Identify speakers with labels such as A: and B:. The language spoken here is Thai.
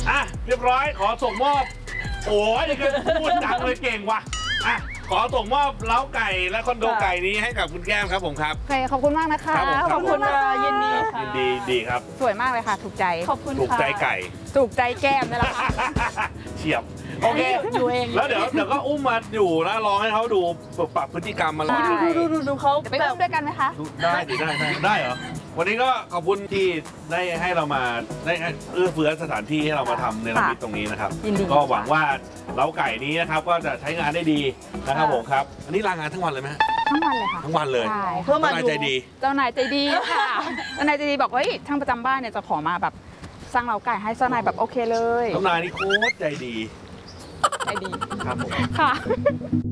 A: อ่ะเรียบร้อยขอส่งมอบโอ้ยนี่ก็พูดจังเลยเก่งว่ะอ่ะขอส่งมอบเล้าไก่และคอนโดไก่นี้ให้กับคุณแก้มครับผมครับ
B: โอเคขอบคุณมากนะคะ
A: ครับผม
C: ขอบคุณค่ะยินดีค่ะ
A: ยินดีดีครับ
B: สวยมากเลยค่ะ ถูกใจ
C: ขอบคุณค่ะ
A: ถูกใจไก่
B: ถูกใจแก้มนี่แหละค่ะ
A: เฉียบโอเค
C: อยู่เอง
A: แล้วเดี๋ยวก็อุ้มมาอยู่นะลองให้เขาดูปรับพฤติกรรมมาลอง
B: ใช่
C: ดูเขา
B: จะไปอุ้มด้วยกันไหมคะ
A: ได้ดิได้เหรอวันนี้ก็ขอบคุณที่ได้ให้เรามาได้เอื้อเฟื้อสถานที่ให้เรามาทำในระมิดตรงนี้นะครับ
B: ยินดี
A: ก็หวังว่าเล้าไก่นี้นะครับก็จะใช้งานได้ดีนะครับผมครับอันนี้ลางานทั้งวันเลยไหมฮะ
B: ทั้งวันเลยค่ะ
A: ทั้งวันเลย
B: ใช่
C: เพื่อมา
A: ทนาย
C: ดู
A: ใจดี
B: เจ้านายใจดีค่ะเจ้านายใจดีบอกว่าช่างประจำบ้านเนี่ยจะขอมาแบบสร้างเล้าไก่ให้เจ้านายแบบโอเคเลย
A: ทนายนี่โคตรใจดี
B: ใจดี
A: ครับผม
B: ค่ะ